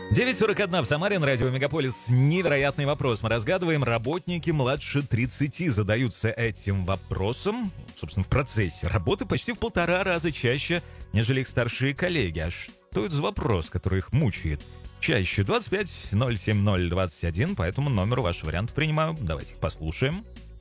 9:41 в Самаре, на радио Мегаполис. Невероятный вопрос. Мы разгадываем. Работники младше 30 задаются этим вопросом, собственно, в процессе работы почти в 1,5 раза чаще, нежели их старшие коллеги. А что это за вопрос, который их мучает? Чаще 25-070-21, по этому номеру ваш вариант принимаю. Давайте их послушаем.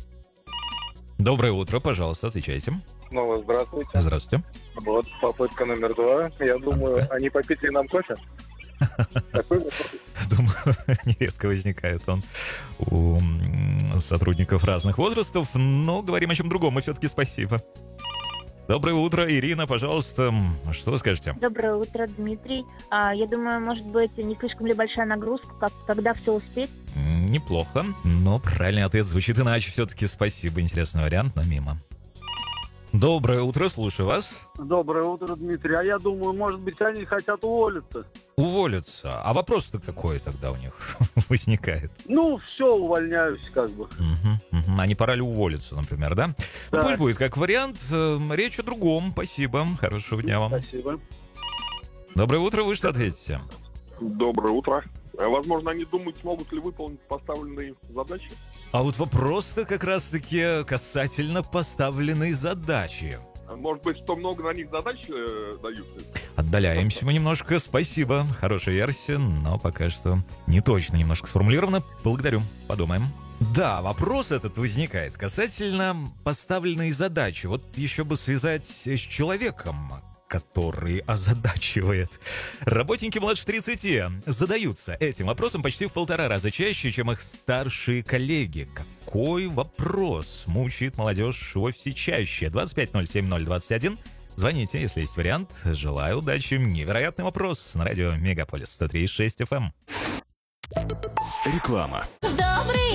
Доброе утро, пожалуйста, отвечайте. Снова здравствуйте. Здравствуйте. Вот попытка номер 2. Я думаю, они попить ли нам кофе? Такой вопрос. Думаю, нередко возникает он у сотрудников разных возрастов, но говорим о чем другом, и все-таки спасибо. Доброе утро, Ирина, пожалуйста, что вы скажете? Доброе утро, Дмитрий. Я думаю, может быть, не слишком ли большая нагрузка, когда все успеть? Неплохо, но правильный ответ звучит иначе. Все-таки спасибо, интересный вариант, но мимо. Доброе утро, слушаю вас. Доброе утро, Дмитрий. А я думаю, может быть, они хотят уволиться. Уволиться? А вопрос-то какой тогда у них возникает? Ну, все, увольняюсь, как бы. А не пора ли уволиться, например, да? Да. Ну, пусть будет как вариант. Речь о другом. Спасибо. Хорошего дня вам. Спасибо. Доброе утро. Вы что ответите? Доброе утро. Возможно, они думают, смогут ли выполнить поставленные задачи? А вот вопрос-то как раз-таки касательно поставленной задачи. Может быть, что много на них задач дают? Отдаляемся мы немножко. Спасибо. Хорошая версия, но пока что не точно немножко сформулировано. Благодарю. Подумаем. Да, вопрос этот возникает касательно поставленной задачи. Вот еще бы связать с человеком, который озадачивает. Работники младше 30 задаются этим вопросом почти в 1,5 раза чаще, чем их старшие коллеги. Какой вопрос мучает молодежь в офисе чаще? 25-070-21. Звоните, если есть вариант. Желаю удачи. Невероятный вопрос на радио Мегаполис 103,6 FM. Реклама. В добрый